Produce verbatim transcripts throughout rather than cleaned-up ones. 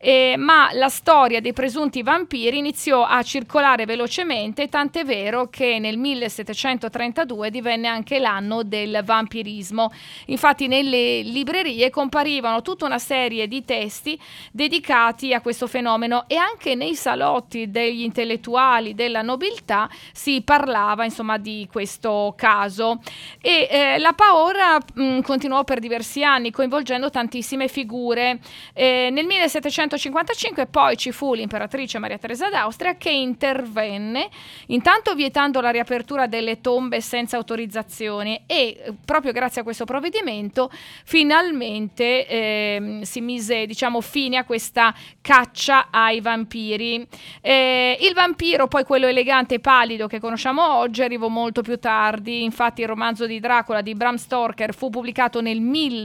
eh, ma la storia dei presunti vampiri iniziò a circolare velocemente, tant'è vero che nel millesettecentotrentadue divenne anche l'anno del vampirismo. Infatti nelle librerie comparivano tutta una serie di testi dedicati a questo fenomeno, e anche nei salotti degli intellettuali, della nobiltà, si parlava insomma di questo caso. E eh, la paura mh, continuò per diversi anni, coinvolgendo tantissime figure. Eh, nel millesettecentocinquantacinque poi ci fu l'imperatrice Maria Teresa d'Austria, che intervenne, intanto vietando la riapertura delle tombe senza autorizzazione, e eh, proprio grazie a questo provvedimento finalmente eh, si mise, diciamo, fine a questa caccia ai vampiri. Eh, il vampiro, poi quello elegante e pallido che conosciamo oggi, arrivò molto più tardi. Infatti il romanzo di Dracula di Bram Stoker fu pubblicato nel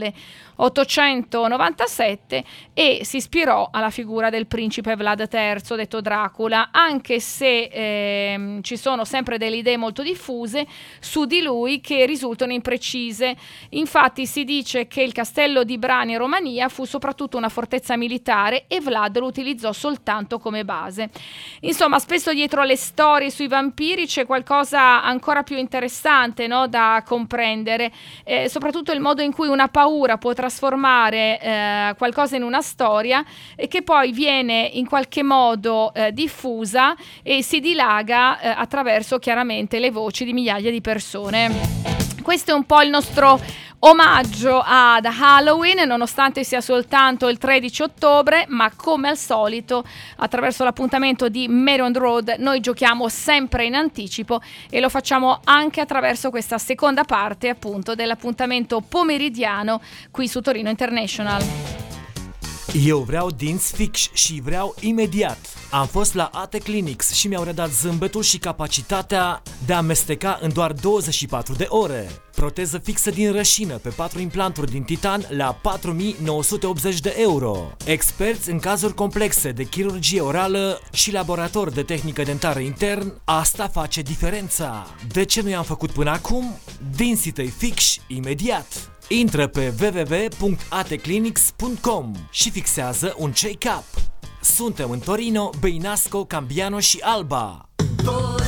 milleottocentonovantasette e si ispirò alla figura del principe Vlad terzo, detto Dracula, anche se eh, ci sono sempre delle idee molto diffuse su di lui che risultano imprecise. Infatti si dice che il castello di Brani in Romania fu soprattutto una fortezza militare e Vlad lo utilizzò soltanto come base. Insomma, spesso dietro alle storie sui vampiri c'è qualcosa ancora più interessante, no, da comprendere, eh, soprattutto il modo in cui una paura può trasformare eh, qualcosa in una storia, e che poi viene in qualche modo eh, diffusa e si dilaga eh, attraverso chiaramente le voci di migliaia di persone. Questo è un po' il nostro omaggio ad Halloween, nonostante sia soltanto il tredici ottobre, ma come al solito attraverso l'appuntamento di Mary on the Road noi giochiamo sempre in anticipo, e lo facciamo anche attraverso questa seconda parte appunto dell'appuntamento pomeridiano qui su Torino International. Eu vreau dinți fix și vreau imediat. Am fost la A T Clinics și mi-au redat zâmbetul și capacitatea de a amesteca în doar douăzeci și patru de ore. Proteză fixă din rășină pe patru implanturi din titan la patru mii nouă sute optzeci de euro. Experți în cazuri complexe de chirurgie orală și laborator de tehnică dentară intern, asta face diferența. De ce nu i-am făcut până acum? Dinții tăi fix imediat. Intră pe w w w punct a t clinics punct com și fixează un check-up. Suntem în Torino, Băinasco, Cambiano și Alba.